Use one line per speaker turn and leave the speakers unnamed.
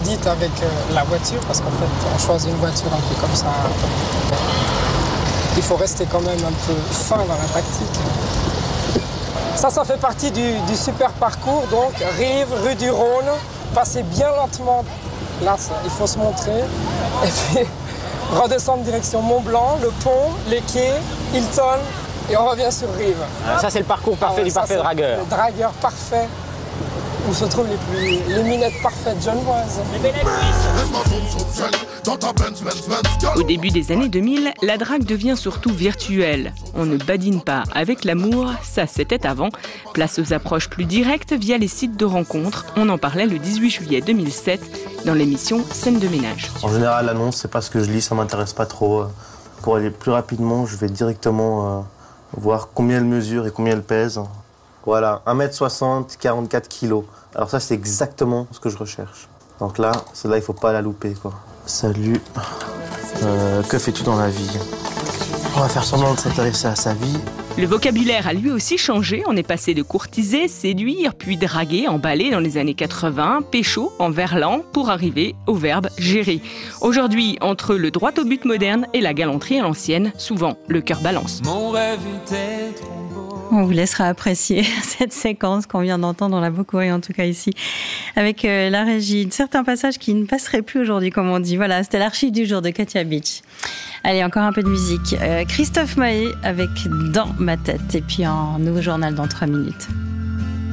inédite avec la voiture, parce qu'en fait, on choisit une voiture un peu comme ça. Il faut rester quand même un peu fin dans la tactique. Ça fait partie du super parcours, donc Rive, rue du Rhône, passez bien lentement, là il faut se montrer, et puis redescendre direction Mont-Blanc, le pont, les quais, Hilton, et on revient sur Rive.
Ça c'est le parcours parfait du parfait dragueur.
Le dragueur parfait, où se trouvent les minettes parfaites genevoises.
Au début des années 2000, la drague devient surtout virtuelle. On ne badine pas avec l'amour, ça c'était avant. Place aux approches plus directes via les sites de rencontres. On en parlait le 18 juillet 2007 dans l'émission Scène de ménage.
En général, l'annonce, c'est pas ce que je lis, ça m'intéresse pas trop. Pour aller plus rapidement, je vais directement voir combien elle mesure et combien elle pèse. Voilà, 1m60, 44 kg. Alors ça, c'est exactement ce que je recherche. Donc là, celle-là, il faut pas la louper, quoi. Salut, que fais-tu dans la vie? On va faire semblant de s'intéresser à sa vie.
Le vocabulaire a lui aussi changé. On est passé de courtiser, séduire, puis draguer, emballer dans les années 80, pécho en verlan, pour arriver au verbe gérer. Aujourd'hui, entre le droit au but moderne et la galanterie à l'ancienne, souvent le cœur balance.
Mon rêve était trop beau.
On vous laissera apprécier cette séquence qu'on vient d'entendre, on l'a beaucoup ri en tout cas ici, avec la régie. Certains passages qui ne passeraient plus aujourd'hui, comme on dit. Voilà, c'était l'archive du jour de Katia Beach. Allez, encore un peu de musique. Christophe Maé avec Dans ma tête. Et puis un nouveau journal dans 3 minutes.